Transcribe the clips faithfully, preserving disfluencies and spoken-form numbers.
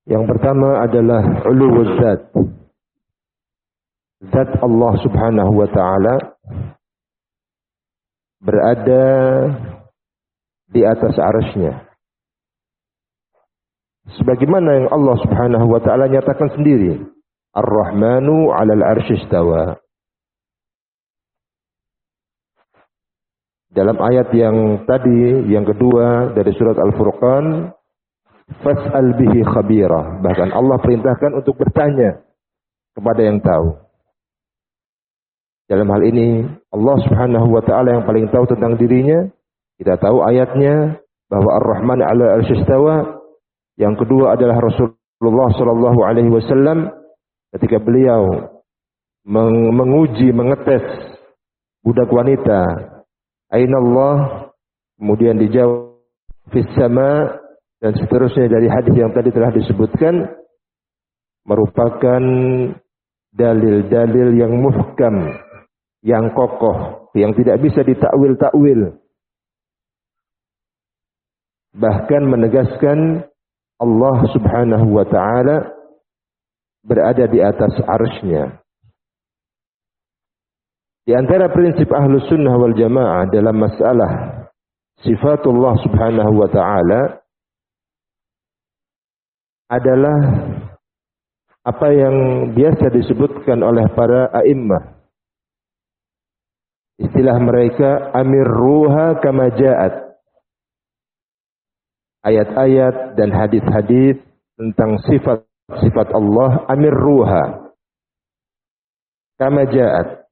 Yang pertama adalah uluwuz zat. Zat Allah Subhanahu wa taala berada di atas arsy-Nya. Sebagaimana yang Allah Subhanahu wa taala nyatakan sendiri, Ar-Rahmanu 'alal arsy istawa. Dalam ayat yang tadi, yang kedua dari surat Al-Furqan, fas'al bihi khabira. Bahkan Allah perintahkan untuk bertanya kepada yang tahu. Dalam hal ini Allah Subhanahu wa taala yang paling tahu tentang dirinya. Kita tahu ayatnya bahwa Ar-Rahman 'ala arsy istawa. Yang kedua adalah Rasulullah sallallahu alaihi wasallam ketika beliau menguji, mengetes budak wanita, aina Allah, kemudian dijawab fis sama, dan seterusnya dari hadis yang tadi telah disebutkan, merupakan dalil-dalil yang muhkam, yang kokoh, yang tidak bisa ditakwil-takwil. Bahkan menegaskan Allah Subhanahu wa taala berada di atas arsy-Nya. Di antara prinsip Ahlus Sunnah wal Jamaah dalam masalah sifatullah Subhanahu wa taala adalah apa yang biasa disebutkan oleh para a'immah. Istilah mereka amirruha kama ja'at. Ayat-ayat dan hadis-hadis tentang sifat-sifat Allah, amirruha kama ja'at.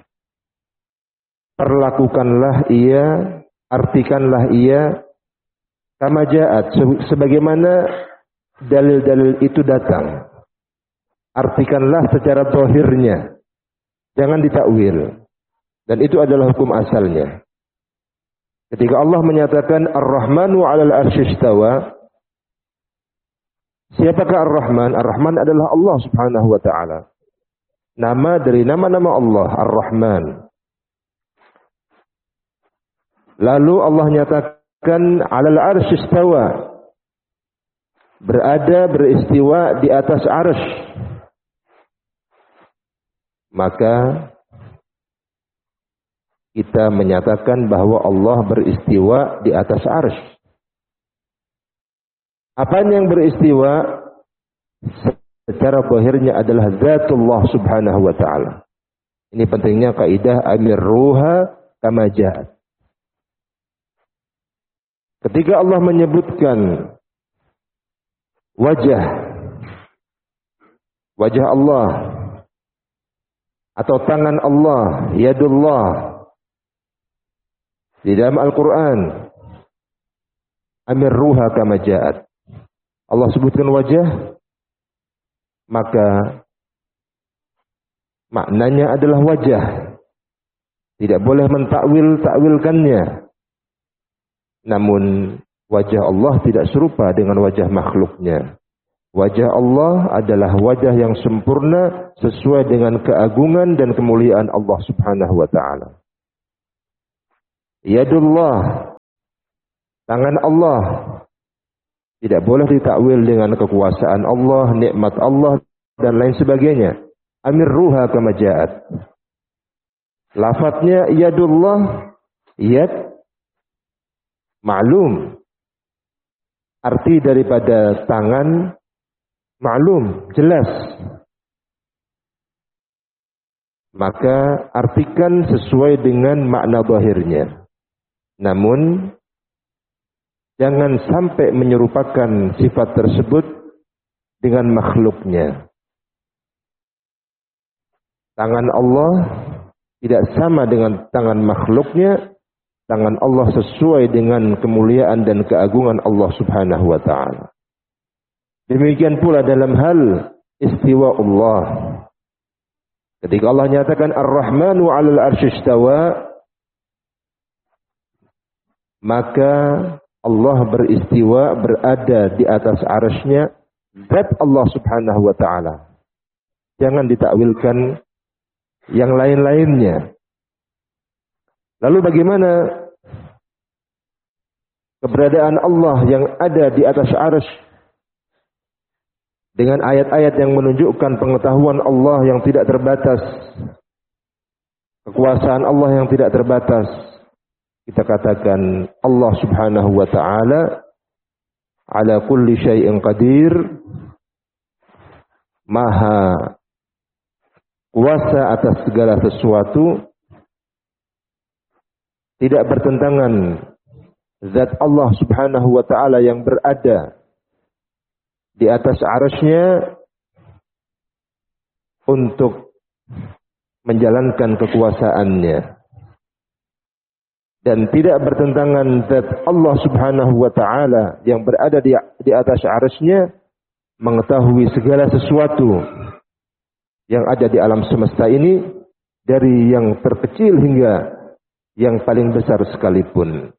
Perlakukanlah ia, artikanlah ia kama ja'at, sebagaimana dalil-dalil itu datang. Artikanlah secara zahirnya, jangan ditakwil. Dan itu adalah hukum asalnya. Ketika Allah menyatakan Ar-Rahmanu 'alal arsy istawa, siapakah Ar-Rahman? Ar-Rahman adalah Allah Subhanahu wa taala. Nama dari nama-nama Allah, Ar-Rahman. Lalu Allah nyatakan 'alal arsy istawa, berada, beristiwa di atas arsy. Maka kita menyatakan bahwa Allah beristiwa di atas arsy. Apa yang beristiwa? Secara zahirnya adalah zatullah Subhanahu wa taala. Ini pentingnya kaidah amirruha kama ja'at. Ketika Allah menyebutkan wajah, wajah Allah, atau tangan Allah, yadullah, di dalam Al-Quran, amirruha kama ja'at. Allah sebutkan wajah, maka maknanya adalah wajah. Tidak boleh mentakwil-takwilkannya. Namun wajah Allah tidak serupa dengan wajah makhluknya. Wajah Allah adalah wajah yang sempurna sesuai dengan keagungan dan kemuliaan Allah Subhanahu wa taala. Yadullah, tangan Allah, tidak boleh ditakwil dengan kekuasaan Allah, nikmat Allah, dan lain sebagainya. Amirruha kama ja'at. Lafadznya yadullah, yad, maklum. Arti daripada tangan, maklum, jelas. Maka artikan sesuai dengan makna zahirnya. Namun jangan sampai menyerupakan sifat tersebut dengan makhluknya. Tangan Allah tidak sama dengan tangan makhluknya. Tangan Allah sesuai dengan kemuliaan dan keagungan Allah Subhanahu wa taala. Demikian pula dalam hal istiwa Allah. Ketika Allah nyatakan Ar-Rahmanu 'alal arsy istawa, maka Allah beristiwa, berada di atas arsy-Nya, zat Allah Subhanahu wa taala. Jangan ditakwilkan yang lain-lainnya. Lalu bagaimana keberadaan Allah yang ada di atas arsy? dengan ayat-ayat yang menunjukkan pengetahuan Allah yang tidak terbatas, kekuasaan Allah yang tidak terbatas, kita katakan Allah Subhanahu wa taala ala kulli syai'in qadir, maha kuasa atas segala sesuatu, tidak bertentangan zat Allah Subhanahu wa taala yang berada di atas arasy-Nya untuk menjalankan kekuasaannya, dan tidak bertentangan zat Allah Subhanahu wa taala yang berada di, di atas arasy-Nya mengetahui segala sesuatu yang ada di alam semesta ini, dari yang terkecil hingga yang paling besar sekalipun.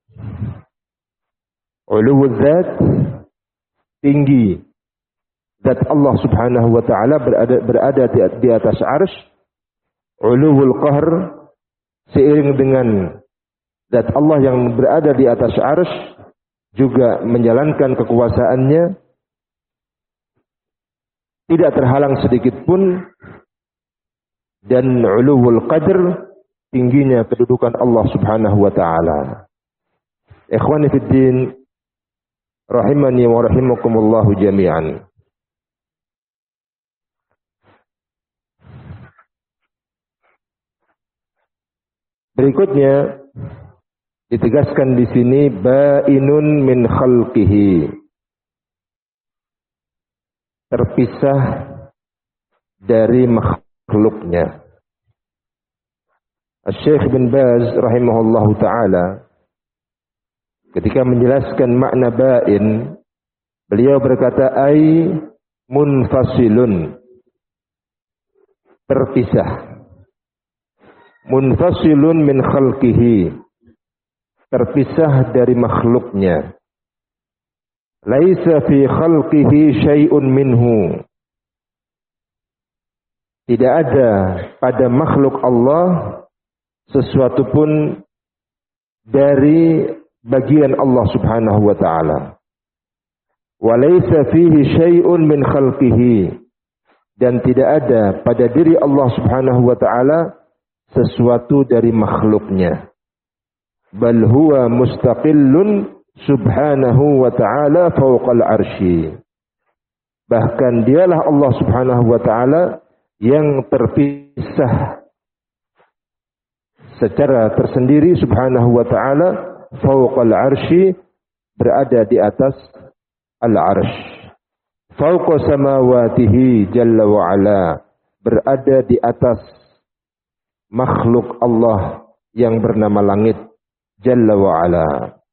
Uluwul zat, tinggi zat Allah Subhanahu wa taala berada berada di, di atas arsy. Uluwul qahr, seiring dengan zat Allah yang berada di atas arsy juga menjalankan kekuasaannya, tidak terhalang sedikit pun. Dan uluwul qadr, tingginya kedudukan Allah Subhanahu wa taala. Ikhwani fid din, rahimani wa rahimakumullah jami'an. Berikutnya ditegaskan di sini ba'inun min khalqihi, terpisah dari makhluknya. Syekh bin Baz rahimahullahu taala ketika menjelaskan makna ba'in, beliau berkata ai munfasilun, terpisah. Munfasilun min khalqihi, terpisah dari makhluknya. Laisa fi khalqihi syai'un minhu, tidak ada pada makhluk Allah sesuatu pun dari bagian Allah Subhanahu wa taala. Wa laisa fihi syai'un min khalqihi, dan tidak ada pada diri Allah Subhanahu wa taala sesuatu dari makhluknya. Bal huwa mustaqillun subhanahu wa ta'ala fawqal arsy. Bahkan dialah Allah Subhanahu wa ta'ala yang terpisah secara tersendiri subhanahu wa ta'ala fawqal arsy, berada di atas al-arsy. Fawqa samawatihi jalla wa ala, berada di atas makhluk Allah yang bernama langit jalla wa ala.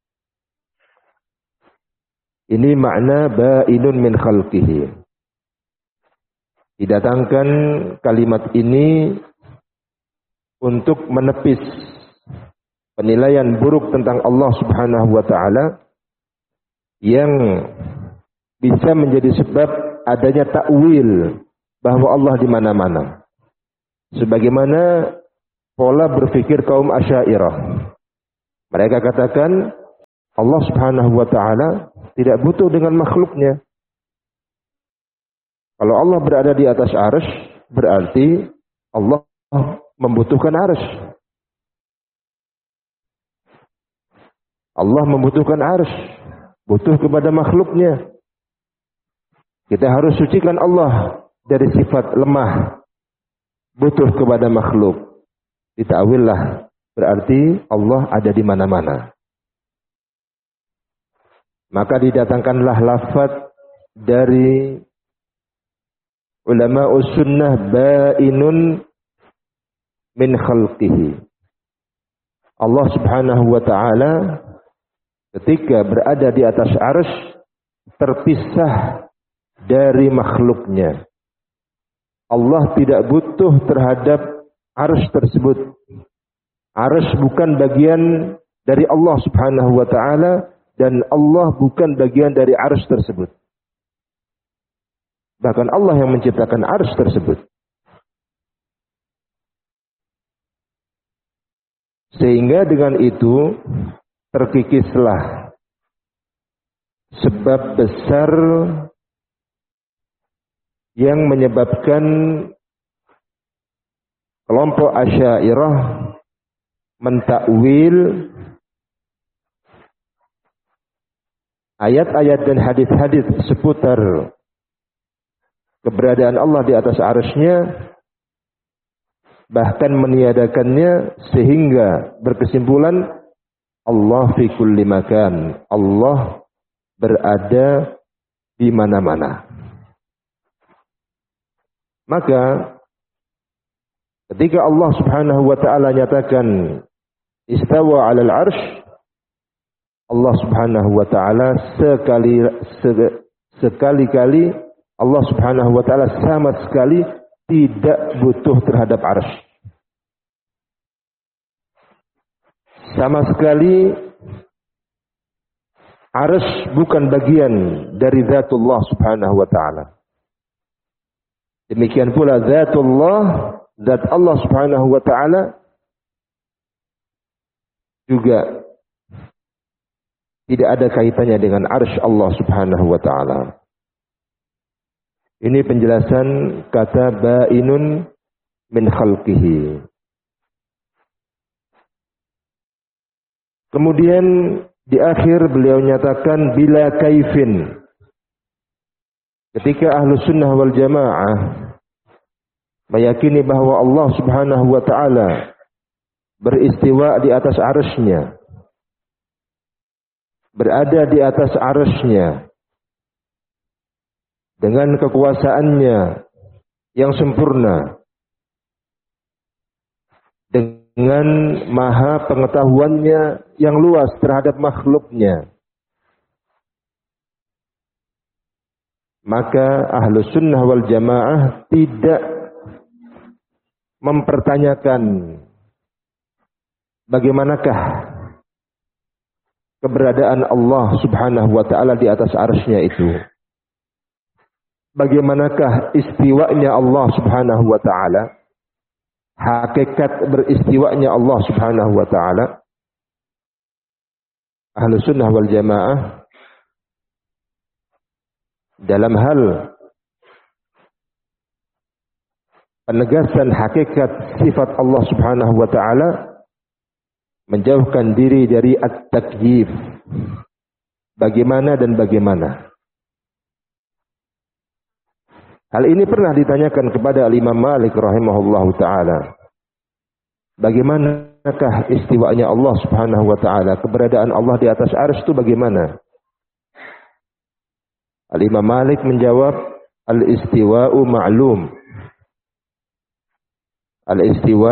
Ini makna ba'inun min khalqihi. Didatangkan kalimat ini untuk menepis penilaian buruk tentang Allah Subhanahu wa taala yang bisa menjadi sebab adanya takwil bahwa Allah di mana-mana. Sebagaimana pola berpikir kaum Asy'ariyah. Mereka katakan Allah Subhanahu wa taala tidak butuh dengan makhluknya. Kalau Allah berada di atas arsy, berarti Allah membutuhkan arsy. Allah membutuhkan arsy, butuh kepada makhluknya. Kita harus sucikan Allah dari sifat lemah, butuh kepada makhluk. Ditawillah, berarti Allah ada di mana-mana. Maka didatangkanlah lafaz dari ulama sunnah ba'inun min khalqihi. Allah Subhanahu wa taala ketika berada di atas arsy terpisah dari makhluknya. Allah tidak butuh terhadap arsy tersebut. Arsy bukan bagian dari Allah Subhanahu wa taala, dan Allah bukan bagian dari arsy tersebut. Bahkan Allah yang menciptakan arsy tersebut. Sehingga dengan itu terkikislah sebab besar yang menyebabkan kelompok Asy'ariyah mentakwil ayat-ayat dan hadis-hadis seputar keberadaan Allah di atas arsy-Nya, bahkan meniadakannya sehingga berkesimpulan Allah fi kulli makan, Allah berada di mana-mana. Maka ketika Allah Subhanahu wa taala nyatakan istawa 'alal 'arsy, Allah Subhanahu wa taala sekali sekali-kali Allah Subhanahu wa taala sama sekali tidak butuh terhadap arsy. Sama sekali arsy bukan bagian dari zatullah Subhanahu wa taala. Demikian pula zatullah, zat Allah Subhanahu wa taala juga tidak ada kaitannya dengan arsy Allah Subhanahu wa taala. Ini penjelasan kata bainun min khalqihi. Kemudian di akhir beliau nyatakan bila kaifin. Ketika Ahlus Sunnah wal Jamaah meyakini bahwa Allah Subhanahu wa taala beristiwa di atas arsy-Nya, berada di atas arsy-Nya dengan kekuasaannya yang sempurna, dengan maha pengetahuannya yang luas terhadap makhluknya, maka Ahlus Sunnah wal Jamaah tidak mempertanyakan bagaimanakah keberadaan Allah Subhanahu wa taala di atas arsy-Nya itu. Bagaimanakah istiwanya Allah Subhanahu wa taala? Hakikat beristiwanya Allah Subhanahu wa taala. Ahlus Sunnah wal Jamaah dalam hal penegasan hakikat sifat Allah Subhanahu wa taala menjauhkan diri dari at-takyif. Bagaimana dan bagaimana. Hal ini pernah ditanyakan kepada Imam Malik rahimahullahu taala. Bagaimanakah istiwanya Allah Subhanahu wa taala? Keberadaan Allah di atas arsy itu bagaimana? Al-Imam Malik menjawab, al-istiwa'u ma'lum. Al-istiwa,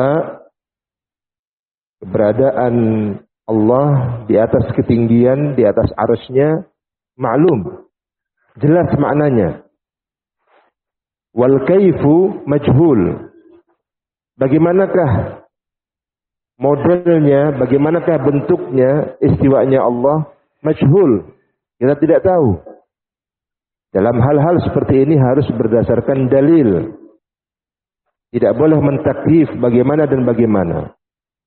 keberadaan Allah di atas ketinggian, di atas arsy-Nya, ma'lum. Jelas maknanya. Wal kaifu majhul. Bagaimanakah modelnya, bagaimanakah bentuknya istiwanya Allah? Majhul. Kita tidak tahu. Dalam hal-hal seperti ini harus berdasarkan dalil. Tidak boleh mentakyif bagaimana dan bagaimana.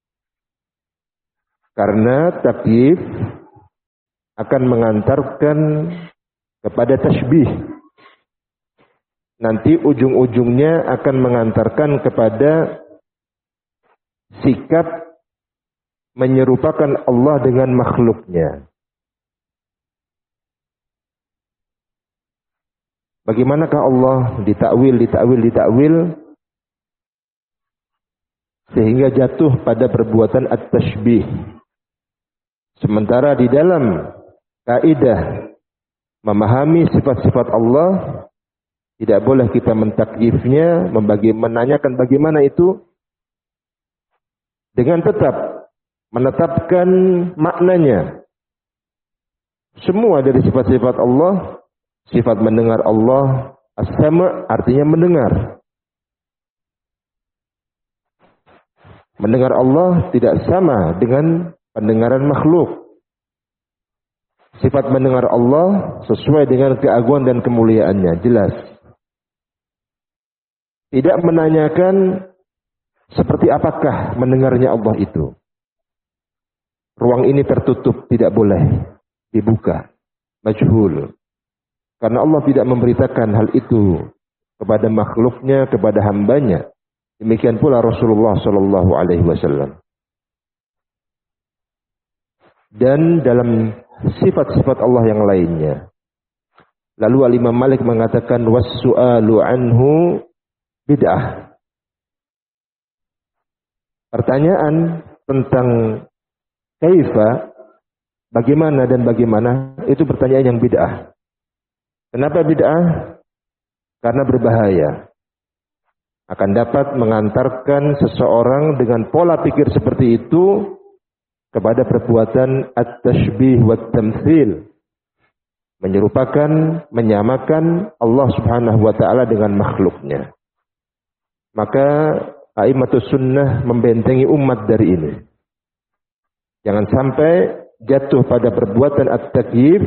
Karena takyif akan mengantarkan kepada tasybih. Nanti ujung-ujungnya akan mengantarkan kepada sikap menyerupakan Allah dengan makhluknya. Bagaimanakah Allah ditakwil, ditakwil, ditakwil sehingga jatuh pada perbuatan at-tashbih. Sementara di dalam kaidah memahami sifat-sifat Allah, tidak boleh kita mentakyifnya, membagi, menanyakan bagaimana itu, dengan tetap menetapkan maknanya. Semua dari sifat-sifat Allah, sifat mendengar Allah, as-sama' artinya mendengar. Mendengar Allah tidak sama dengan pendengaran makhluk. Sifat mendengar Allah sesuai dengan keagungan dan kemuliaannya, jelas. Tidak menanyakan seperti apakah mendengarnya Allah itu. Ruang ini tertutup, tidak boleh dibuka. Majhul. Karena Allah tidak memberitakan hal itu kepada makhluknya, kepada hambanya. Demikian pula Rasulullah sallallahu alaihi wasallam. Dan dalam sifat-sifat Allah yang lainnya. Lalu Al-Imam Malik mengatakan was-su'alu anhu bid'ah. Pertanyaan tentang kaifa, bagaimana dan bagaimana, itu pertanyaan yang bid'ah. Kenapa bid'ah? Karena berbahaya. Akan dapat mengantarkan seseorang dengan pola pikir seperti itu kepada perbuatan at-tashbih wa tamtsil, menyerupakan, menyamakan Allah Subhanahu wa taala dengan makhluknya. Maka a'immatus sunnah membentengi umat dari ini. Jangan sampai jatuh pada perbuatan at-takyif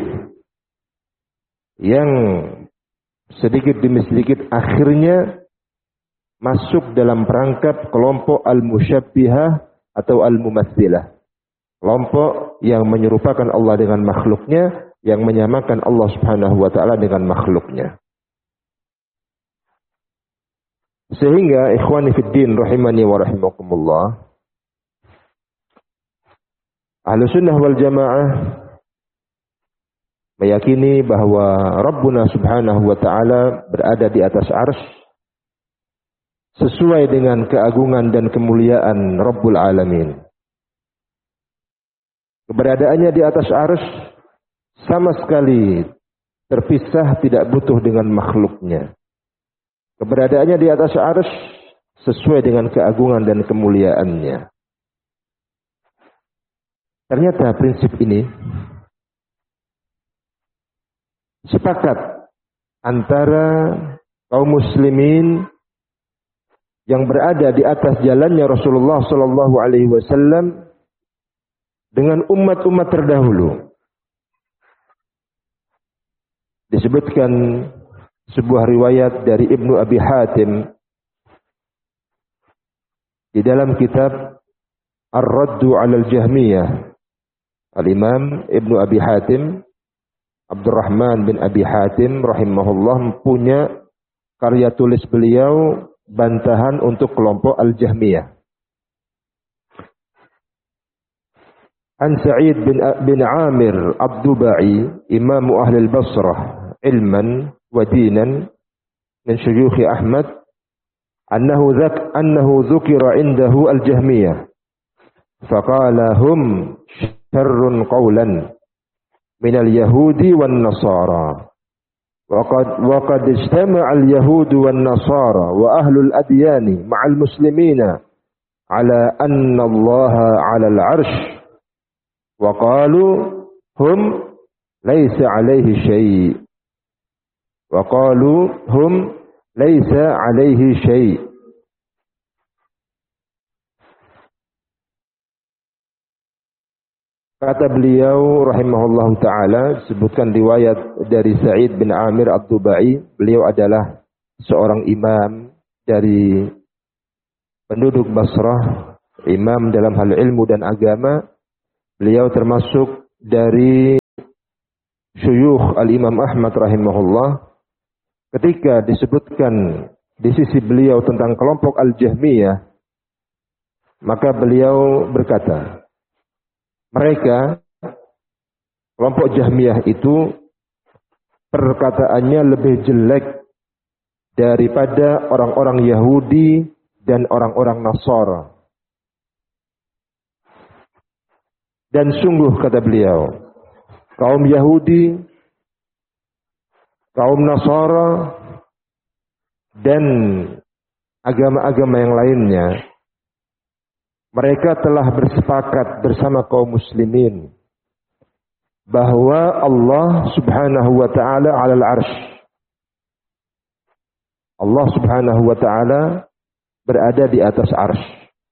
yang sedikit demi sedikit akhirnya masuk dalam perangkap kelompok al-musyabbihah atau al-mumatsilah. Kelompok yang menyerupakan Allah dengan makhluknya, yang menyamakan Allah Subhanahu wa taala dengan makhluknya. Sehingga ikhwani fid din rahimani wa rahimakumullah, Ahlussunnah wal Jamaah meyakini bahwa Rabbuna Subhanahu wa taala berada di atas arsy sesuai dengan keagungan dan kemuliaan Rabbul Alamin. Keberadaannya di atas arsy sama sekali terpisah, tidak butuh dengan makhluknya. Keberadaannya di atas arsy sesuai dengan keagungan dan kemuliaannya. Ternyata prinsip ini sepakat antara kaum muslimin yang berada di atas jalannya Rasulullah sallallahu alaihi wasallam dengan umat-umat terdahulu. Disebutkan sebuah riwayat dari Ibnu Abi Hatim di dalam kitab Ar-Raddu 'alal Jahmiyah. Al-Imam Ibnu Abi Hatim, Abdurrahman bin Abi Hatim rahimahullah, punya karya tulis beliau bantahan untuk kelompok Al-Jahmiyah. An Sa'id bin, bin Amir Ad-Dubai, Imam Ahli Al-Basrah, ilman wa dinan, min syuyukh Ahmad, annahu dhak annahu dhukira indahu Al-Jahmiyah. Faqala hum syarrun qawlan min al-yahudi wan nasara. وقد وقد اجتمع اليهود والنصارى وأهل الأديان مع المسلمين على أن الله على العرش وقالوا هم ليس عليه شيء وقالوا هم ليس عليه شيء. Kata beliau rahimahullahu ta'ala, sebutkan riwayat dari Sa'id bin Amir Ad-Dubai. Beliau adalah seorang imam dari penduduk Basrah, imam dalam hal ilmu dan agama. Beliau termasuk dari syuyukh Al-Imam Ahmad rahimahullah. Ketika disebutkan di sisi beliau tentang kelompok Al-Jahmiyah, maka beliau berkata, mereka, kelompok Jahmiyah itu, perkataannya lebih jelek daripada orang-orang Yahudi dan orang-orang Nasara. Dan sungguh, kata beliau, kaum Yahudi, kaum Nasara, dan agama-agama yang lainnya, mereka telah bersepakat bersama kaum muslimin bahwa Allah Subhanahu wa taala 'alal 'arsy. Allah Subhanahu wa taala berada di atas arsy.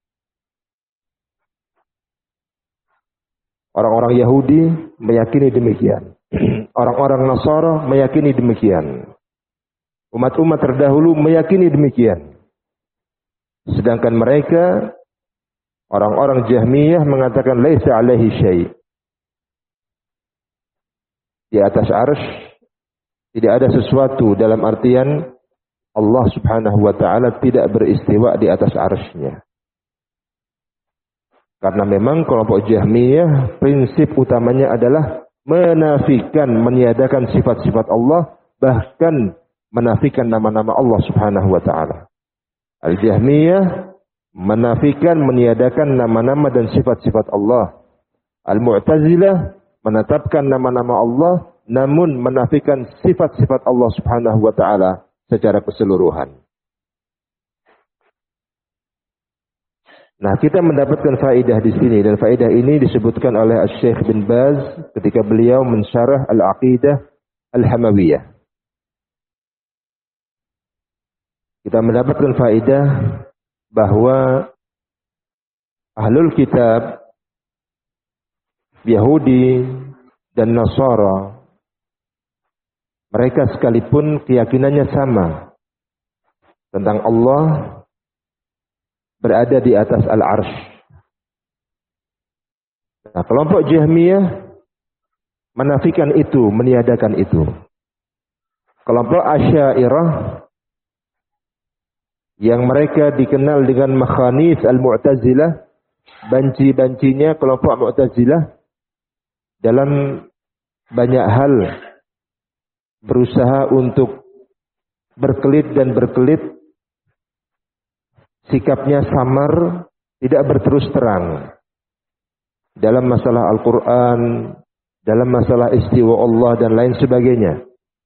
Orang-orang Yahudi meyakini demikian. Orang-orang Nasara meyakini demikian. Umat-umat terdahulu meyakini demikian. Sedangkan mereka, orang-orang Jahmiyah, mengatakan laisa alaihi syai'. Di atas arsy tidak ada sesuatu, dalam artian Allah Subhanahu wa ta'ala tidak beristiwa di atas arsy-Nya. Karena memang kelompok Jahmiyah prinsip utamanya adalah menafikan, meniadakan sifat-sifat Allah, bahkan menafikan nama-nama Allah Subhanahu wa ta'ala. Al-Jahmiyah menafikan, meniadakan nama-nama dan sifat-sifat Allah. Al-Mu'tazilah menetapkan nama-nama Allah namun menafikan sifat-sifat Allah Subhanahu wa ta'ala secara keseluruhan. Nah, kita mendapatkan faedah di sini, dan faedah ini disebutkan oleh Syekh bin Baz ketika beliau mensyarah Al-Aqidah Al-Hamawiyah. Kita mendapatkan faedah bahwa Ahlul Kitab, Yahudi dan Nasara, mereka sekalipun keyakinannya sama tentang Allah berada di atas al-arsy. Nah, kelompok Jahmiyah menafikan itu, meniadakan itu. Kelompok Asy'ariyah yang mereka dikenal dengan makhanis al-Mu'tazilah, banci-bancinya kelompok Mu'tazilah dalam banyak hal berusaha untuk berkelit dan berkelit, sikapnya samar, tidak berterus terang dalam masalah Al-Quran, dalam masalah istiwa Allah dan lain sebagainya.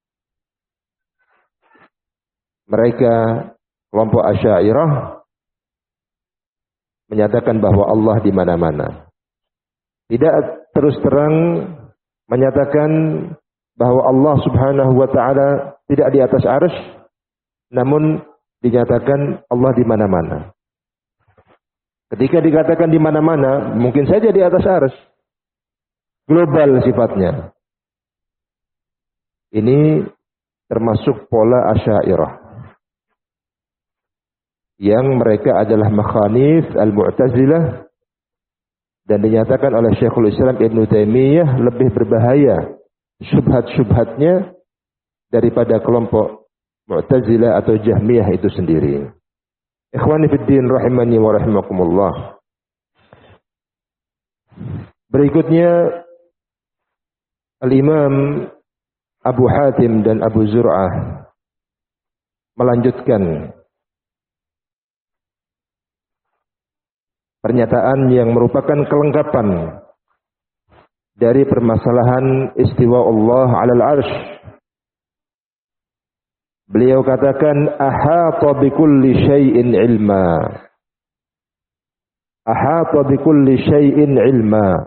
Mereka kelompok Asy'ariyah menyatakan bahwa Allah di mana-mana. Tidak terus terang menyatakan bahwa Allah Subhanahu wa ta'ala tidak di atas arsy, namun dinyatakan Allah di mana-mana. Ketika dikatakan di mana-mana, mungkin saja di atas arsy. Global sifatnya. Ini termasuk pola Asy'ariyah, yang mereka adalah makhanif al-Mu'tazilah, dan dinyatakan oleh Syekhul Islam Ibn Taimiyah lebih berbahaya syubhat-syubhatnya daripada kelompok Mu'tazilah atau Jahmiyah itu sendiri. Ikhwani fid din rahimani wa rahimakumullah. Berikutnya Al-Imam Abu Hatim dan Abu Zur'ah melanjutkan pernyataan yang merupakan kelengkapan dari permasalahan istiwa Allah 'alal 'arsy. Beliau katakan ahata bikulli syai'in ilma. Ahata bikulli syai'in ilma.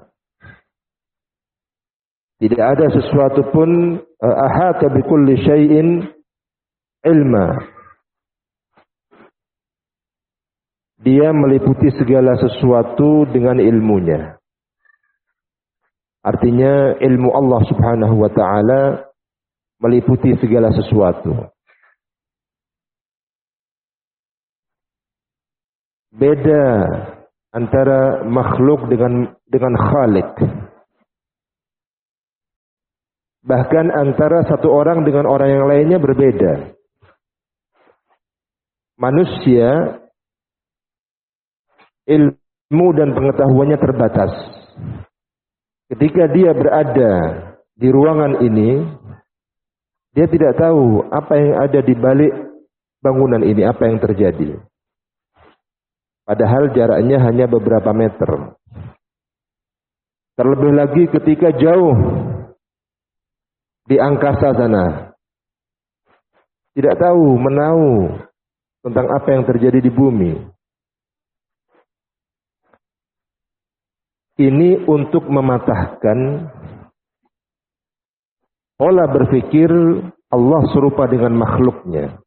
Tidak ada sesuatu pun ahata bikulli syai'in ilma. Dia meliputi segala sesuatu dengan ilmunya. Artinya ilmu Allah Subhanahu wa ta'ala meliputi segala sesuatu. Beda antara makhluk dengan dengan Khalik. Bahkan antara satu orang dengan orang yang lainnya berbeda. Manusia ilmu dan pengetahuannya terbatas. Ketika dia berada di ruangan ini, dia tidak tahu apa yang ada di balik bangunan ini, apa yang terjadi. Padahal jaraknya hanya beberapa meter. Terlebih lagi ketika jauh di angkasa sana, tidak tahu, menahu tentang apa yang terjadi di bumi. Ini untuk mematahkan pola berpikir Allah serupa dengan makhluknya.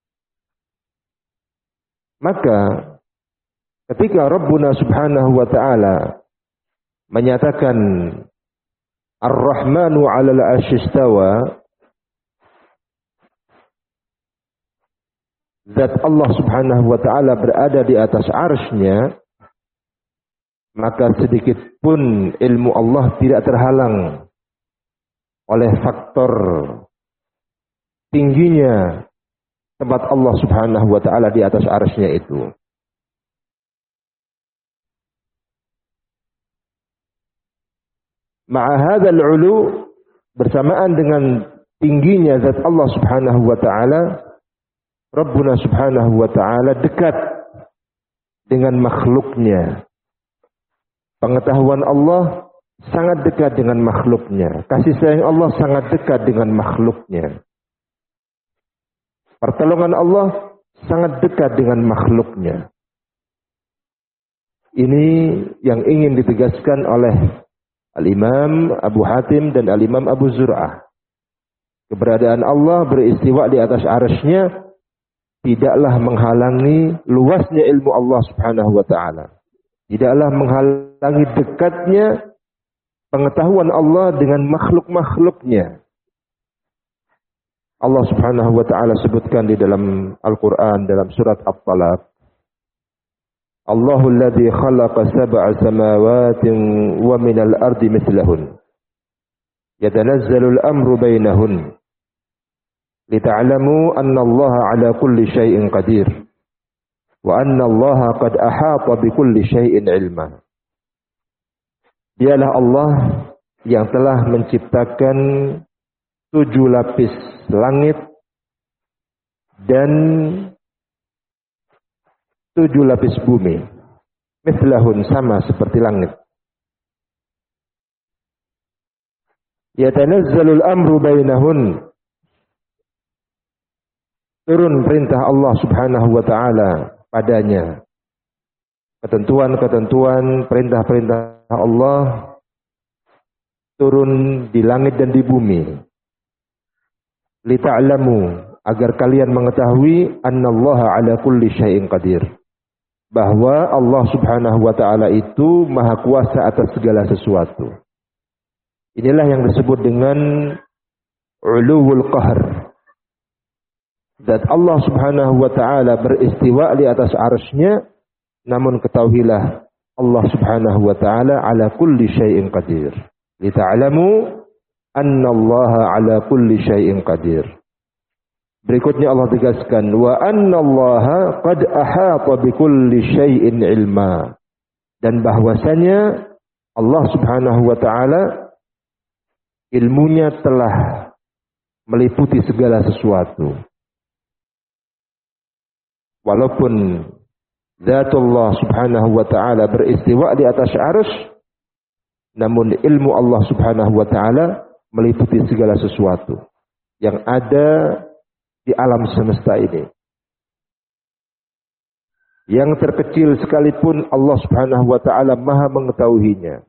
Maka ketika Rabbuna Subhanahu wa ta'ala menyatakan Ar-Rahmanu 'alal 'arsy istawa, zat Allah Subhanahu wa ta'ala berada di atas arsy-Nya, maka sedikit pun ilmu Allah tidak terhalang oleh faktor tingginya tempat Allah Subhanahu wa taala di atas arsy-Nya itu. Ma'a hadzal 'ulu, bersamaan dengan tingginya zat Allah Subhanahu wa taala, Rabbuna Subhanahu wa taala dekat dengan makhluknya. Pengetahuan Allah sangat dekat dengan makhluknya. Kasih sayang Allah sangat dekat dengan makhluknya. Pertolongan Allah sangat dekat dengan makhluknya. Ini yang ingin ditegaskan oleh Al-Imam Abu Hatim dan Al-Imam Abu Zur'ah. Keberadaan Allah beristiwa di atas arsy-Nya tidaklah menghalangi luasnya ilmu Allah Subhanahu wa taala. Tidaklah menghalangi dekatnya pengetahuan Allah dengan makhluk-makhluknya. Allah Subhanahu wa taala sebutkan di dalam Al-Qur'an dalam surat At-Talaq, Allahul ladzi khalaqa sab'a samawatin wa minal ardi mithlahun yatanazzalu al-amru bainahun lita'lamu anna Allah 'ala kulli syai'in qadir wa anna Allah qad ahata bi kulli syai'in 'ilma. Dialah Allah yang telah menciptakan tujuh lapis langit dan tujuh lapis bumi. Mithlahun, sama seperti langit. Yatanazzalul amru bainahun, turun perintah Allah Subhanahu wa taala padanya. Ketentuan-ketentuan, perintah-perintah Allah turun di langit dan di bumi. Lita'lamu, agar kalian mengetahui annallaha 'ala kulli syai'in qadir. Bahwa Allah Subhanahu wa taala itu maha kuasa atas segala sesuatu. Inilah yang disebut dengan uluwul qahr. Zat Allah Subhanahu wa taala beristiwa di atas arsy-Nya, namun ketahuilah Allah Subhanahu wa taala 'ala kulli syai'in qadir. Lita'lamu annallaha 'ala kulli syai'in qadir. Berikutnya Allah tegaskan, wa annallaha qad ahata bi kulli syai'in ilma. Dan bahwasanya Allah Subhanahu wa taala ilmunya telah meliputi segala sesuatu. Walaupun zatullah Subhanahu wa taala beristiwa di atas arsy, namun ilmu Allah Subhanahu wa taala meliputi segala sesuatu yang ada di alam semesta ini. Yang terkecil sekalipun Allah Subhanahu wa taala Maha mengetahuinya.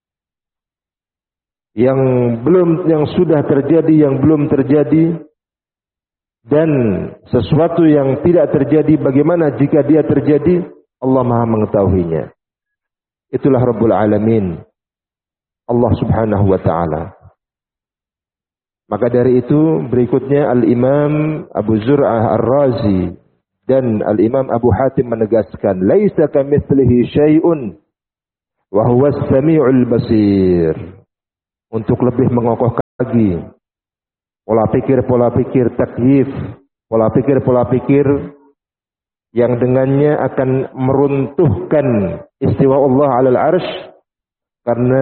Yang belum, yang sudah terjadi, yang belum terjadi, dan sesuatu yang tidak terjadi, bagaimana jika dia terjadi, Allah Maha mengetahuinya. Itulah Rabbul Alamin, Allah Subhanahu wa taala. Maka dari itu berikutnya Al-Imam Abu Zur'ah Ar-Razi dan Al-Imam Abu Hatim menegaskan, laisa kamitslihi syai'un wa huwas sami'ul basir. Untuk lebih mengokohkan lagi pola pikir-pola pikir takyif, pola pikir-pola pikir yang dengannya akan meruntuhkan istiwa Allah 'alal arsy, karena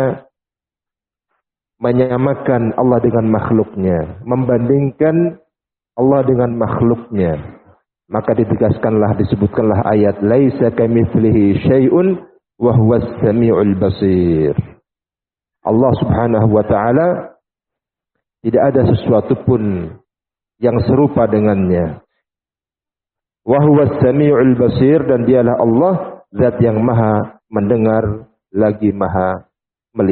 menyamakan Allah dengan makhluknya, membandingkan Allah dengan makhluknya. Maka ditegaskanlah, disebutkanlah ayat laisa kamitslihi syai'un wa huwas sami'ul basir. Allah Subhanahu wa taala tidak ada sesuatu pun yang serupa dengannya. Wa huwas sami'ul basir, dan dialah Allah zat yang maha mendengar lagi maha